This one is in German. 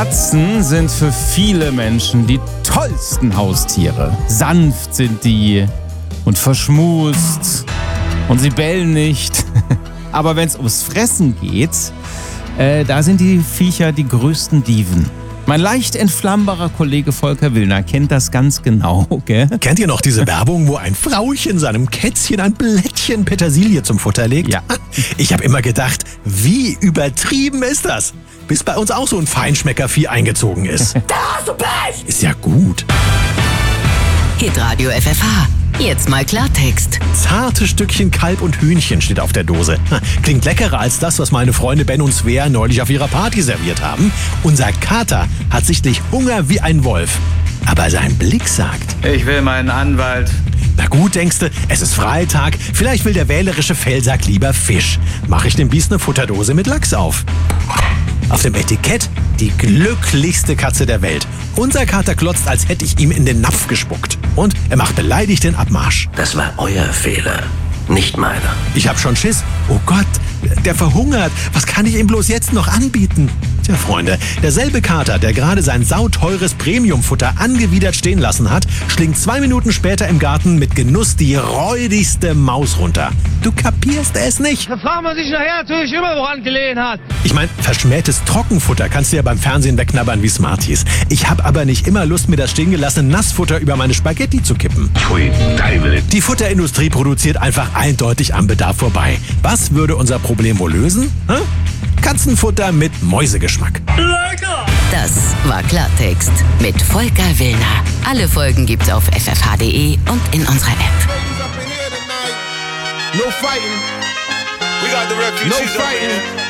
Katzen sind für viele Menschen die tollsten Haustiere. Sanft sind die und verschmust und sie bellen nicht. Aber wenn es ums Fressen geht, da sind die Viecher die größten Dieven. Mein leicht entflammbarer Kollege Volker Willner kennt das ganz genau, gell? Kennt ihr noch diese Werbung, wo ein Frauchen seinem Kätzchen ein Blättchen Petersilie zum Futter legt? Ja. Ich habe immer gedacht, wie übertrieben ist das? Bis bei uns auch so ein Feinschmeckervieh eingezogen ist. Da hast du Pech! Ist ja gut. Hitradio FFH. Jetzt mal Klartext. Zarte Stückchen Kalb und Hühnchen steht auf der Dose. Klingt leckerer als das, was meine Freunde Ben und Svea neulich auf ihrer Party serviert haben. Unser Kater hat sichtlich Hunger wie ein Wolf. Aber sein Blick sagt: Ich will meinen Anwalt. Na gut, denkste, es ist Freitag. Vielleicht will der wählerische Fellsack lieber Fisch. Mache ich dem Biest eine Futterdose mit Lachs auf. Auf dem Etikett die glücklichste Katze der Welt. Unser Kater glotzt, als hätte ich ihm in den Napf gespuckt. Und er macht beleidigt den Abmarsch. Das war euer Fehler, nicht meiner. Ich hab schon Schiss. Oh Gott, der verhungert. Was kann ich ihm bloß jetzt noch anbieten? Tja, Freunde, derselbe Kater, der gerade sein sauteures Premiumfutter angewidert stehen lassen hat, schlingt 2 Minuten später im Garten mit Genuss die räudigste Maus runter. Du kapierst es nicht. Da fragt man sich nachher natürlich immer, woran gelegen hat. Ich meine, verschmähtes Trockenfutter kannst du ja beim Fernsehen wegknabbern wie Smarties. Ich habe aber nicht immer Lust, mir das stehen gelassene Nassfutter über meine Spaghetti zu kippen. Pfui, Teufel. Die Futterindustrie produziert einfach eindeutig am Bedarf vorbei. Was würde unser Problem wohl lösen? Katzenfutter mit Mäusegeschmack. Das war Klartext mit Volker Willner. Alle Folgen gibt's auf ffh.de und in unserer App. No fighting. We got the refugees. No fighting.